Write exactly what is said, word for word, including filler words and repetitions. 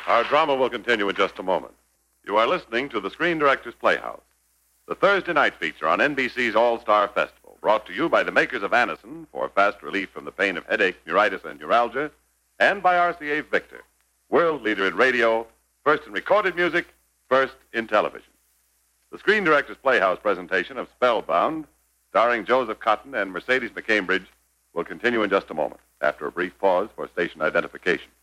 Our drama will continue in just a moment. You are listening to the Screen Directors Playhouse, the Thursday night feature on N B C's All-Star Festival, brought to you by the makers of Anacin for fast relief from the pain of headache, neuritis, and neuralgia, and by R C A Victor, world leader in radio, first in recorded music, first in television. The Screen Directors Playhouse presentation of Spellbound, starring Joseph Cotton and Mercedes McCambridge, will continue in just a moment, after a brief pause for station identification.